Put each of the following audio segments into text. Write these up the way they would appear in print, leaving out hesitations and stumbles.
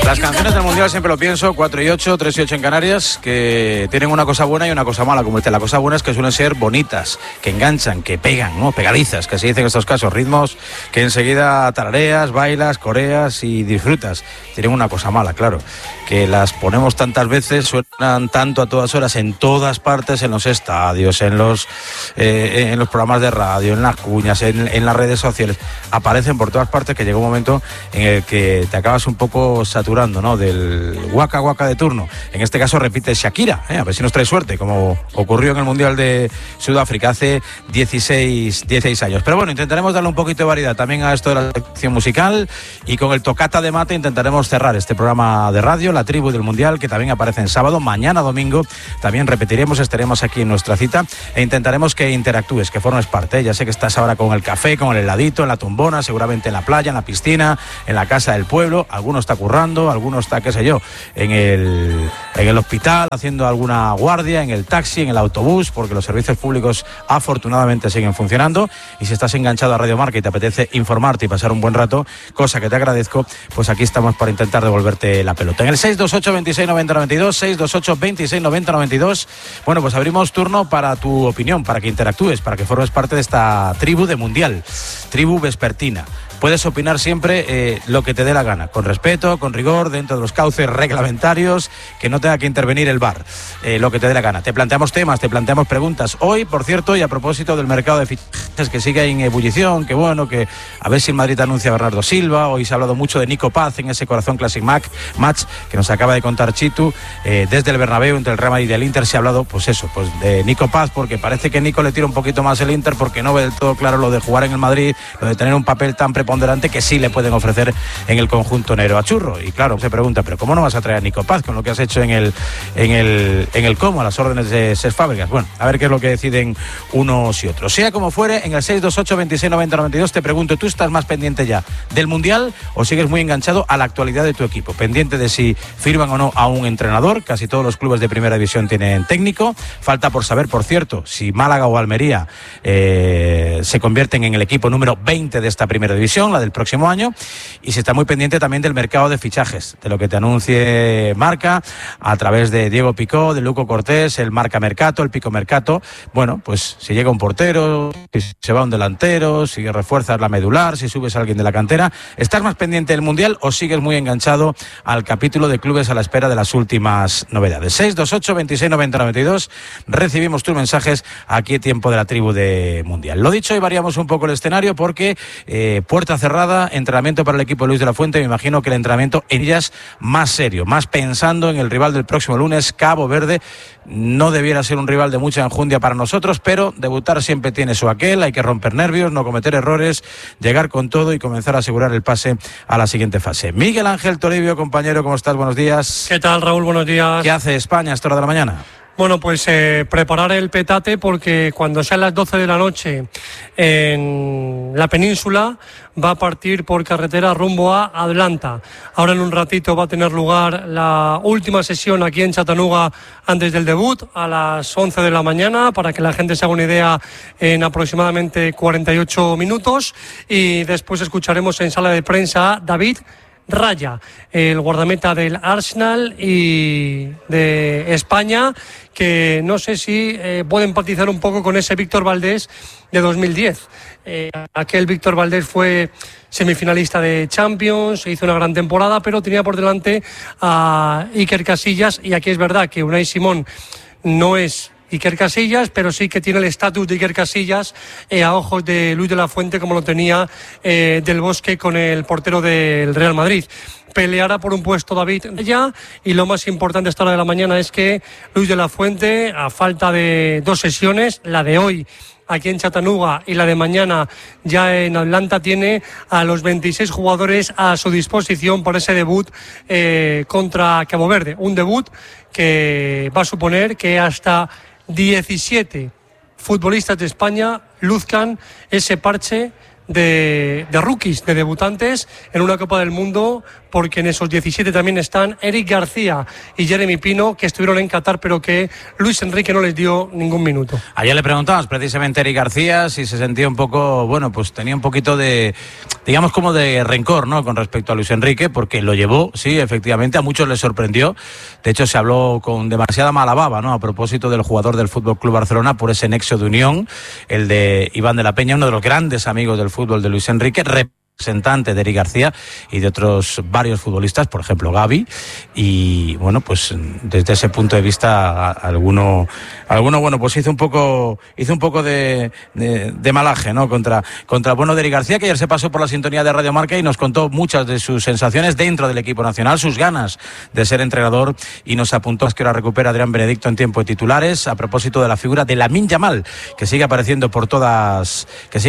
Las canciones del Mundial siempre lo pienso, 4 y 8, 3 y 8 en Canarias, que tienen una cosa buena y una cosa mala. Como dice, la cosa buena es que suelen ser bonitas, que enganchan, que pegan, ¿no? Pegadizas, que se dice en estos casos, ritmos que enseguida tarareas, bailas, coreas y disfrutas. Tienen una cosa mala, claro, que las ponemos tantas veces, suenan tanto a todas horas, en todas partes, en los estadios, en los programas de radio, en las cuñas, en las redes sociales, aparecen por todas partes, que llega un momento en el que te acabas un poco saturando, ¿no? Del guaca guaca de turno. En este caso repite Shakira, a ver si nos trae suerte, como ocurrió en el Mundial de Sudáfrica hace 16 años. Pero bueno, intentaremos darle un poquito de variedad también a esto de la sección musical, y con el tocata de mate intentaremos cerrar este programa de radio, La Tribu del Mundial, que también aparece en sábado. Mañana domingo también repetiremos, estaremos aquí en nuestra cita e intentaremos que interactúes, que formes parte. Ya sé que estás ahora con el café, con el heladito, en la tumbona, seguramente en la playa, en la piscina, en la casa del pueblo. Alguno está currando, alguno está, qué sé yo, en el hospital haciendo alguna guardia, en el taxi, en el autobús, porque los servicios públicos afortunadamente siguen funcionando. Y si estás enganchado a Radio Marca y te apetece informarte y pasar un buen rato, cosa que te agradezco, pues aquí estamos para intentar devolverte la pelota. En el 628 26 90 92, 628 26 90 92, bueno, pues abrimos turno para tu opinión, para que interactúes, para que formes parte de esta tribu de Mundial, tribu vespertina. Puedes opinar siempre lo que te dé la gana, con respeto, con rigor, dentro de los cauces reglamentarios, que no tenga que intervenir el VAR, lo que te dé la gana. Te planteamos temas, te planteamos preguntas. Hoy, por cierto, y a propósito del mercado de fichajes que sigue en ebullición, que bueno, que a ver si el Madrid anuncia a Bernardo Silva. Hoy se ha hablado mucho de Nico Paz en ese Corazón Classic Match que nos acaba de contar Chitu. Desde el Bernabéu, entre el Real Madrid y el Inter, se ha hablado, pues eso, pues de Nico Paz, porque parece que Nico le tira un poquito más el Inter, porque no ve del todo claro lo de jugar en el Madrid, lo de tener un papel tan preponderante que sí le pueden ofrecer en el conjunto negro a Churro. Y claro, se pregunta, pero ¿cómo no vas a traer a Nico Paz con lo que has hecho en el Como, a las órdenes de Cesc Fábregas? Bueno, a ver qué es lo que deciden unos y otros. Sea como fuere, en el 628 26 90 92 te pregunto, ¿tú estás más pendiente ya del Mundial o sigues muy enganchado a la actualidad de tu equipo? Pendiente de si firman o no a un entrenador. Casi todos los clubes de primera división tienen técnico. Falta por saber, por cierto, si Málaga o Almería se convierten en el equipo número 20 de esta primera división, la del próximo año, y se está muy pendiente también del mercado de fichajes, de lo que te anuncie Marca a través de Diego Picó, de Luco Cortés, el Marca Mercato, el Pico Mercato. Bueno, pues si llega un portero, si se va un delantero, si refuerzas la medular, si subes a alguien de la cantera. ¿Estás más pendiente del Mundial o sigues muy enganchado al capítulo de clubes a la espera de las últimas novedades? 628 26 90 92, recibimos tus mensajes aquí a tiempo de la tribu de Mundial. Lo dicho, hoy variamos un poco el escenario porque puerta cerrada, entrenamiento para el equipo de Luis de la Fuente. Me imagino que el entrenamiento en ellas más serio, más pensando en el rival del próximo lunes, Cabo Verde. No debiera ser un rival de mucha enjundia para nosotros, pero debutar siempre tiene su aquel. Hay que romper nervios, no cometer errores, llegar con todo y comenzar a asegurar el pase a la siguiente fase. Miguel Ángel Toribio, compañero, ¿cómo estás? Buenos días. ¿Qué tal, Raúl? Buenos días. ¿Qué hace España a esta hora de la mañana? Bueno, pues preparar el petate, porque cuando sean las 12 de la noche en la península va a partir por carretera rumbo a Atlanta. Ahora en un ratito va a tener lugar la última sesión aquí en Chattanooga antes del debut a las 11 de la mañana, para que la gente se haga una idea, en aproximadamente 48 minutos, y después escucharemos en sala de prensa a David Raya, el guardameta del Arsenal y de España, que no sé si puede empatizar un poco con ese Víctor Valdés de 2010. Aquel Víctor Valdés fue semifinalista de Champions, hizo una gran temporada, pero tenía por delante a Iker Casillas, y aquí es verdad que Unai Simón no es Iker Casillas, pero sí que tiene el estatus de Iker Casillas a ojos de Luis de la Fuente, como lo tenía Del Bosque con el portero del Real Madrid. Peleará por un puesto David ya, y lo más importante a esta hora de la mañana es que Luis de la Fuente, a falta de 2 sesiones, la de hoy aquí en Chattanooga y la de mañana ya en Atlanta, tiene a los 26 jugadores a su disposición por ese debut contra Cabo Verde. Un debut que va a suponer que hasta 17 futbolistas de España luzcan ese parche de rookies, de debutantes en una Copa del Mundo porque en esos 17 también están Eric García y Jeremy Pino, que estuvieron en Qatar, pero que Luis Enrique no les dio ningún minuto. Ayer le preguntamos precisamente a Eric García si se sentía un poco, bueno, pues tenía un poquito de, digamos, como de rencor, ¿no?, con respecto a Luis Enrique, porque lo llevó, sí, efectivamente, a muchos les sorprendió. De hecho, se habló con demasiada mala baba, ¿no?, a propósito del jugador del Fútbol Club Barcelona por ese nexo de unión, el de Iván de la Peña, uno de los grandes amigos del fútbol de Luis Enrique, representante de Eric García y de otros varios futbolistas, por ejemplo Gavi, y bueno, pues desde ese punto de vista alguno bueno, pues hizo un poco de malaje, ¿no?, contra bueno de Eric García, que ayer se pasó por la sintonía de Radio Marca y nos contó muchas de sus sensaciones dentro del equipo nacional, sus ganas de ser entrenador, y nos apuntó que ahora recupera Adrián Benedicto en tiempo de titulares a propósito de la figura de Lamine Yamal, que sigue apareciendo por todas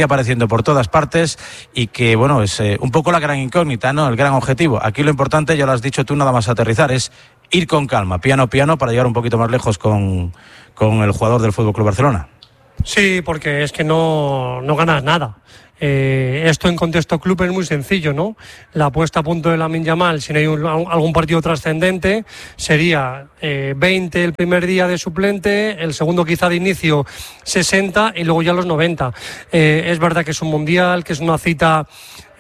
partes y que, bueno, es un poco la gran incógnita, ¿no?, el gran objetivo. Aquí lo importante, ya lo has dicho tú, nada más aterrizar, es ir con calma, piano a piano, para llegar un poquito más lejos con el jugador del Fútbol Club Barcelona. Sí, porque es que no ganas nada. Esto en contexto club es muy sencillo, ¿no? La puesta a punto de Lamine Yamal, si no hay algún partido trascendente, sería 20 el primer día de suplente, el segundo quizá de inicio 60 y luego ya los 90. Es verdad que es un mundial, que es una cita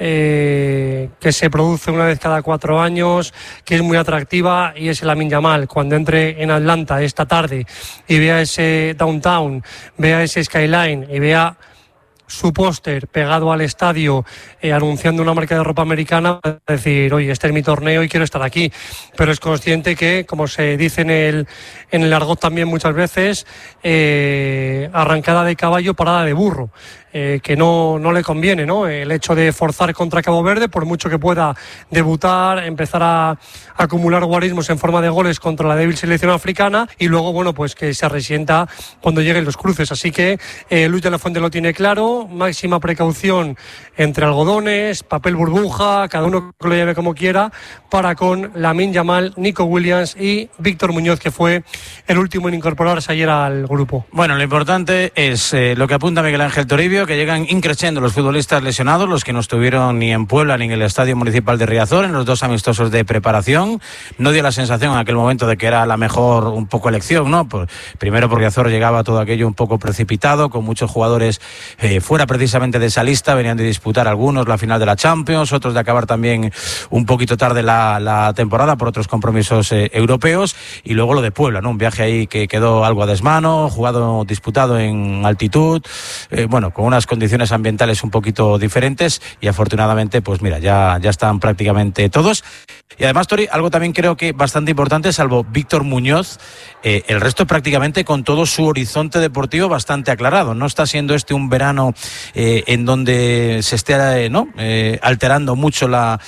que se produce una vez cada 4 años, que es muy atractiva, y es el Lamine Yamal. Cuando entre en Atlanta esta tarde y vea ese downtown, vea ese skyline y vea su póster pegado al estadio anunciando una marca de ropa americana, va a decir, oye, este es mi torneo y quiero estar aquí. Pero es consciente que, como se dice en el argot también muchas veces, arrancada de caballo, parada de burro. Que no le conviene, ¿no?, el hecho de forzar contra Cabo Verde, por mucho que pueda debutar, empezar a acumular guarismos en forma de goles contra la débil selección africana, y luego, bueno, pues que se resienta cuando lleguen los cruces. Así que Luis de la Fuente lo tiene claro, máxima precaución entre algodones, papel burbuja, cada uno que lo lleve como quiera, para con Lamine Yamal, Nico Williams y Víctor Muñoz, que fue el último en incorporarse ayer al grupo. Bueno, lo importante es lo que apunta Miguel Ángel Toribio, que llegan increciendo los futbolistas lesionados, los que no estuvieron ni en Puebla ni en el Estadio Municipal de Riazor en los 2 amistosos de preparación. No dio la sensación en aquel momento de que era la mejor un poco elección, ¿no? Primero porque Riazor llegaba todo aquello un poco precipitado, con muchos jugadores fuera precisamente de esa lista, venían de disputar algunos la final de la Champions, otros de acabar también un poquito tarde la temporada por otros compromisos europeos, y luego lo de Puebla, ¿no?, un viaje ahí que quedó algo a desmano, disputado en altitud, bueno, con unas condiciones ambientales un poquito diferentes, y afortunadamente, pues mira, ya están prácticamente todos. Y además, Tori, algo también creo que bastante importante, salvo Víctor Muñoz, el resto prácticamente con todo su horizonte deportivo bastante aclarado. No está siendo este un verano en donde se esté alterando mucho la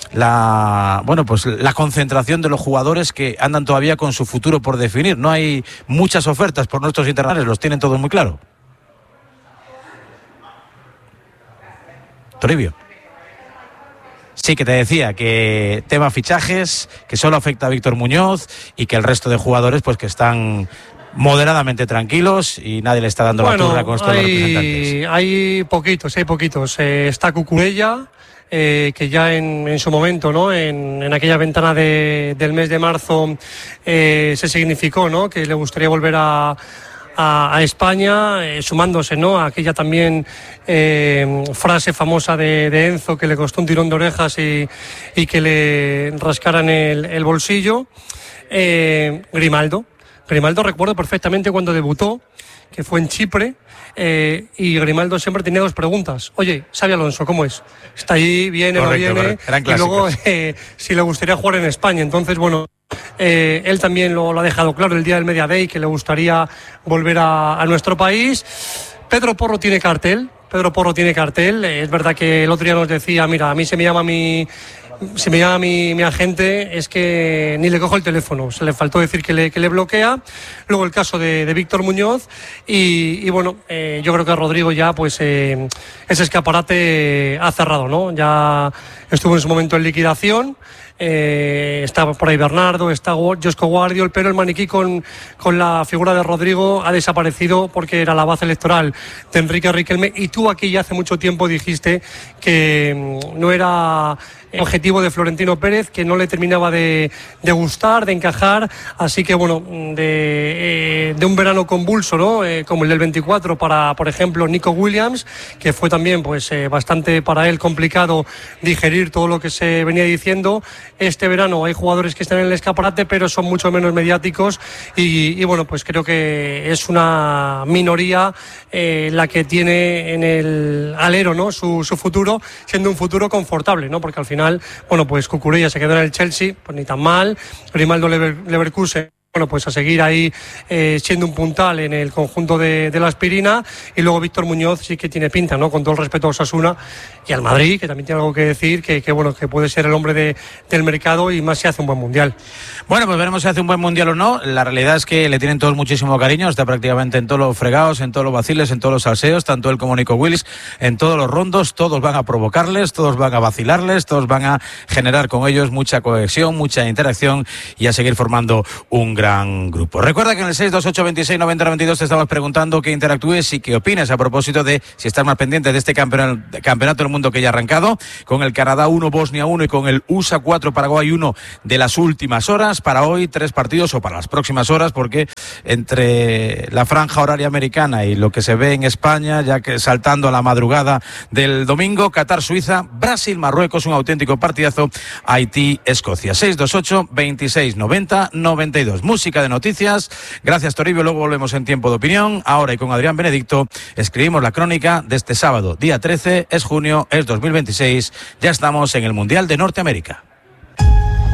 concentración de los jugadores que andan todavía con su futuro por definir. No hay muchas ofertas por nuestros internacionales, los tienen todos muy claro. Toribio. Sí, que te decía que tema fichajes, que solo afecta a Víctor Muñoz y que el resto de jugadores pues que están moderadamente tranquilos y nadie le está dando la turra con estos representantes. Hay poquitos. Está Cucurella, que ya en su momento, ¿no?, en aquella ventana del mes de marzo se significó, ¿no?, que le gustaría volver a España, sumándose, ¿no?, a aquella también frase famosa de Enzo, que le costó un tirón de orejas y que le rascaran el bolsillo. Grimaldo, recuerdo perfectamente cuando debutó, que fue en Chipre, y Grimaldo siempre tenía 2 preguntas. Oye, Xabi Alonso, ¿cómo es? ¿Está ahí? ¿Viene? Correcto, ¿No viene? Y luego si le gustaría jugar en España. Entonces, bueno, él también lo ha dejado claro el día del Media Day, que le gustaría volver a nuestro país. Pedro Porro tiene cartel. Es verdad que el otro día nos decía, mira, a mí se me llama mi agente, es que ni le cojo el teléfono, se le faltó decir que le bloquea. Luego el caso de Víctor Muñoz y bueno, yo creo que Rodrigo ya pues ese escaparate ha cerrado, ¿no? Ya estuvo en su momento en liquidación. Está por ahí Bernardo, está Josko Guardiol, pero el maniquí con la figura de Rodrigo ha desaparecido porque era la base electoral de Enrique Riquelme, y tú aquí ya hace mucho tiempo dijiste que no era objetivo de Florentino Pérez, que no le terminaba de gustar, de encajar, así que bueno, de un verano convulso, ¿no? Como el del 24 para, por ejemplo, Nico Williams, que fue también pues bastante para él complicado digerir todo lo que se venía diciendo. Este verano hay jugadores que están en el escaparate, pero son mucho menos mediáticos y bueno, pues creo que es una minoría la que tiene en el alero, ¿no? Su futuro, siendo un futuro confortable, ¿no? Porque al final, bueno, pues Cucurella se quedó en el Chelsea, pues ni tan mal. Grimaldo Leverkusen, bueno, pues a seguir ahí siendo un puntal en el conjunto de la Aspirina, y luego Víctor Muñoz sí que tiene pinta, ¿no? Con todo el respeto a Osasuna y al Madrid, que también tiene algo que decir, que bueno, que puede ser el hombre del mercado, y más si hace un buen mundial. Bueno, pues veremos si hace un buen mundial o no. La realidad es que le tienen todos muchísimo cariño, está prácticamente en todos los fregados, en todos los vaciles, en todos los salseos, tanto él como Nico Willis, en todos los rondos. Todos van a provocarles, todos van a vacilarles, todos van a generar con ellos mucha cohesión, mucha interacción y a seguir formando un gran grupo. Recuerda que en el 628269092 te estamos preguntando que interactúes y que opines a propósito de si estás más pendiente de este campeonato del mundo que ya ha arrancado, con el Canadá 1, Bosnia 1 y con el USA 4, Paraguay 1 de las últimas horas. Para hoy 3 partidos, o para las próximas horas, porque entre la franja horaria americana y lo que se ve en España, ya que saltando a la madrugada del domingo, Qatar-Suiza, Brasil-Marruecos, un auténtico partidazo, Haití-Escocia. 628269092. Música de noticias. Gracias, Toribio. Luego volvemos en Tiempo de Opinión. Ahora, y con Adrián Benedicto, escribimos la crónica de este sábado, día 13, es junio, es 2026. Ya estamos en el Mundial de Norteamérica.